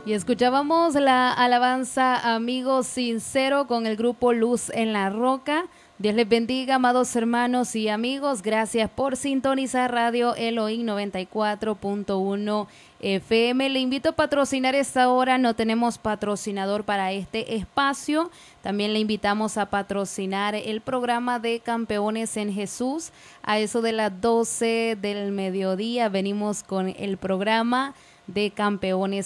Y escuchábamos la alabanza Amigo Sincero con el grupo Luz en la Roca. Dios les bendiga, amados hermanos y amigos. Gracias por sintonizar Radio Elohim 94.1 FM. Le invito a patrocinar esta hora. No tenemos patrocinador para este espacio. También le invitamos a patrocinar el programa de Campeones en Jesús. A eso de las 12 del mediodía venimos con el programa de Campeones